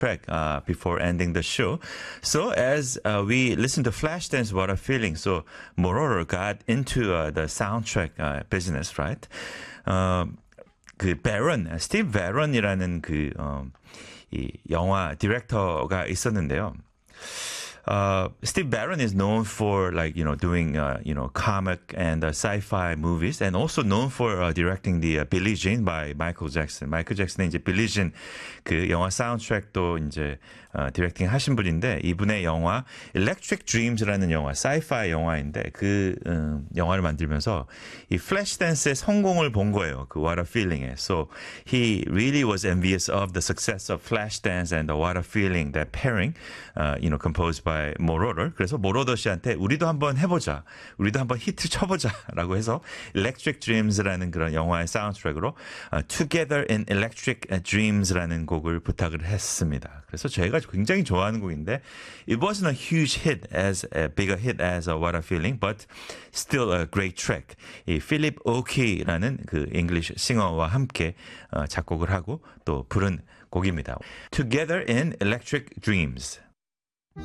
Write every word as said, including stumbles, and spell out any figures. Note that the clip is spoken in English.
track uh, before ending the show. So as uh, we listen to Flashdance, What a Feeling. So Moroder got into uh, the soundtrack uh, business, right? Uh, 그 베런, 스티브 베런이라는 그 어, 이 영화 디렉터가 있었는데요. Uh, Steve Barron is known for like you know doing uh, you know comic and uh, sci-fi movies, and also known for uh, directing the uh, Billie Jean by Michael Jackson. 마이클 잭슨의 이제 Billie Jean 그 영화 사운드트랙도 이제 어, 디렉팅 하신 분인데 이분의 영화 Electric Dreams라는 영화, sci-fi 영화인데 그 음, 영화를 만들면서 이 Flashdance 성공을 본 거예요. 그 What a Feeling에. So he really was envious of the success of Flashdance and the What a Feeling, that pairing, uh, you know, composed by Moroder. 그래서 모로더 씨한테 우리도 한번 해보자, 우리도 한번 히트 쳐보자라고 해서 Electric Dreams라는 그런 영화의 사운드트랙으로 uh, Together in Electric Dreams라는 곡을 부탁을 했습니다. 그래서 저희가 굉장히 좋아하는 곡인데 it wasn't a huge hit as a bigger hit as a What a Feeling, but still a great track. 이 필립 오키라는 그 English 싱어와 함께 어, 작곡을 하고 또 부른 곡입니다. Together in Electric Dreams.